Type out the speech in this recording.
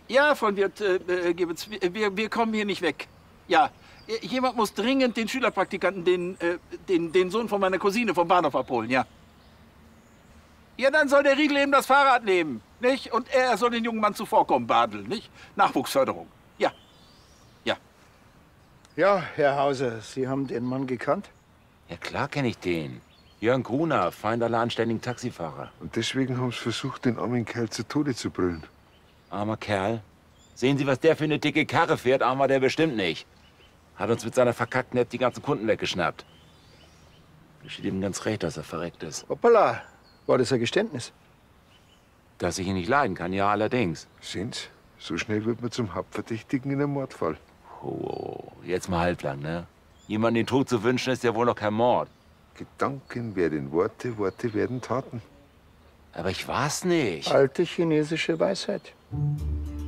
Ja, von Wirt Gibbets, wir kommen hier nicht weg. Ja, jemand muss dringend den Schülerpraktikanten, den Sohn von meiner Cousine vom Bahnhof abholen, ja. Ja, dann soll der Riegel eben das Fahrrad nehmen, nicht? Und er soll den jungen Mann zuvorkommen, Badel, nicht? Nachwuchsförderung, ja. Ja. Ja, Herr Hauser, Sie haben den Mann gekannt? Ja, klar kenne ich den. Jörn Gruner, Feind aller anständigen Taxifahrer. Und deswegen haben sie versucht, den armen Kerl zu Tode zu brüllen. Armer Kerl. Sehen Sie, was der für eine dicke Karre fährt? Armer der bestimmt nicht. Hat uns mit seiner verkackten App die ganzen Kunden weggeschnappt. Steht ihm ganz recht, dass er verreckt ist. Hoppala, war das ein Geständnis? Dass ich ihn nicht leiden kann, ja allerdings. Sehen's? So schnell wird man zum Hauptverdächtigen in einem Mordfall. Oh, jetzt mal halblang, ne? Jemanden den Tod zu wünschen, ist ja wohl noch kein Mord. Gedanken werden Worte, Worte werden Taten. Aber ich war's nicht. Alte chinesische Weisheit.